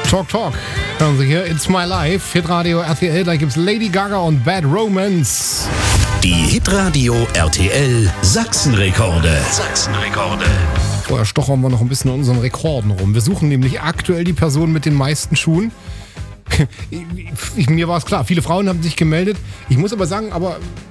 Talk. Hören Sie hier, It's My Life, Hitradio RTL, da gibt's Lady Gaga und Bad Romance. Die Hitradio RTL Sachsenrekorde. Vorher stochern wir noch ein bisschen an unseren Rekorden rum. Wir suchen nämlich aktuell die Person mit den meisten Schuhen. Mir war es klar, viele Frauen haben sich gemeldet. Ich muss aber sagen,